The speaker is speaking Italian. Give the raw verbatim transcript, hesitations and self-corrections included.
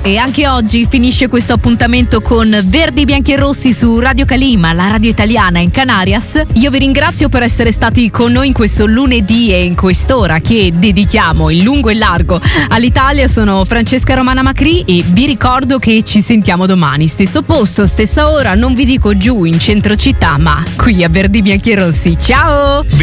E anche oggi finisce questo appuntamento con Verdi, Bianchi e Rossi su Radio Calima, la radio italiana in Canarias. Io vi ringrazio per essere stati con noi in questo lunedì e in quest'ora che dedichiamo in lungo e largo all'Italia. Sono Francesca Romana Macri e vi ricordo che ci sentiamo domani, stesso posto, stessa ora, non vi dico giù in centro città, ma qui a Verdi, Bianchi e Rossi. Ciao!